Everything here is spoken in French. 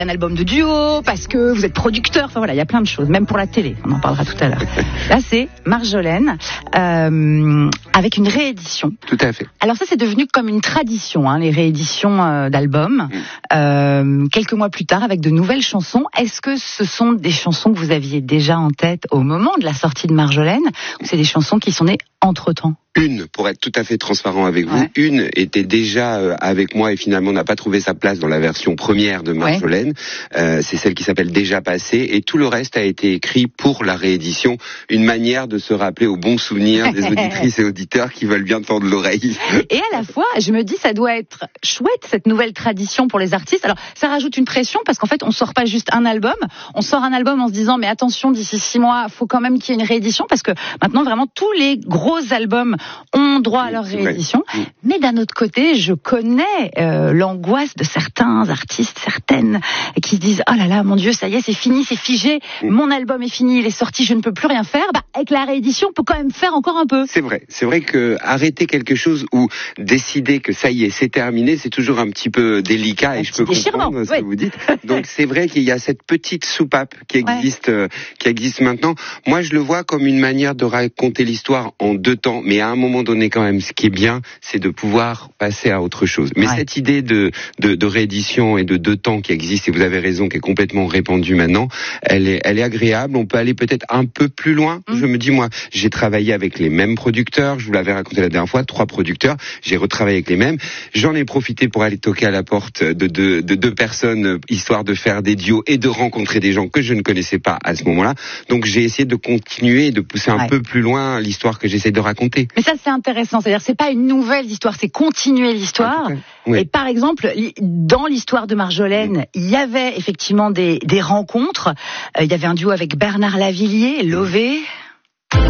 Un album de duo, parce que vous êtes producteur, enfin voilà, il y a plein de choses, même pour la télé, on en parlera tout à l'heure. Là, c'est Marjolaine, avec une réédition. Tout à fait. Alors ça, c'est devenu comme une tradition, hein, les rééditions d'albums. Quelques mois plus tard, avec de nouvelles chansons. Est-ce que ce sont des chansons que vous aviez déjà en tête au moment de la sortie de Marjolaine, ou c'est des chansons qui sont nées entre-temps? Une, pour être tout à fait transparent avec vous, une était déjà avec moi et finalement n'a pas trouvé sa place dans la version première de Marjolaine. C'est celle qui s'appelle Déjà passé, et tout le reste a été écrit pour la réédition. Une manière de se rappeler aux bons souvenirs des auditrices et auditeurs qui veulent bien tendre l'oreille. Et à la fois, je me dis, ça doit être chouette, cette nouvelle tradition pour les artistes. Alors, ça rajoute une pression parce qu'en fait, on sort pas juste un album. On sort un album en se disant, mais attention, d'ici 6 mois, faut quand même qu'il y ait une réédition, parce que maintenant, vraiment, tous les gros albums ont droit à leur réédition. Mais d'un autre côté, je connais l'angoisse de certains artistes, certaines, qui se disent, oh là là, mon Dieu, ça y est, c'est fini, c'est figé, mon album est fini, il est sorti, je ne peux plus rien faire. Bah, avec la réédition, on peut quand même faire encore un peu. C'est vrai que arrêter quelque chose ou décider que ça y est, c'est terminé, c'est toujours un petit peu délicat, et je peux comprendre ce que vous dites. Donc c'est vrai qu'il y a cette petite soupape qui existe maintenant. Moi, je le vois comme une manière de raconter l'histoire en 2 temps, mais à un moment donné quand même, ce qui est bien, c'est de pouvoir passer à autre chose. Mais cette idée de réédition et de 2 temps qui existe, et vous avez raison, qui est complètement répandue maintenant, elle est agréable. On peut aller peut-être un peu plus loin. Je me dis, moi, j'ai travaillé avec les mêmes producteurs, je vous l'avais raconté la dernière fois, 3 producteurs, j'ai retravaillé avec les mêmes. J'en ai profité pour aller toquer à la porte de 2 personnes, histoire de faire des duos et de rencontrer des gens que je ne connaissais pas à ce moment-là. Donc j'ai essayé de continuer et de pousser un peu plus loin l'histoire que j'essaie de raconter. Mais ça, c'est intéressant. C'est-à-dire, c'est pas une nouvelle histoire, c'est continuer l'histoire. Et par exemple, dans l'histoire de Marjolaine, il y avait effectivement des rencontres. Il y avait un duo avec Bernard Lavilliers, Lové.